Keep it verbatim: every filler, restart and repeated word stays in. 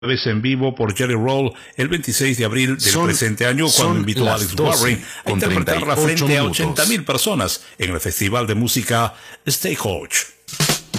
vez en vivo por Jelly Roll el veintiséis de abril del son, presente año, cuando invitó a Alex Warren a interpretarla frente a ochenta mil personas en el Festival de Música Stagecoach.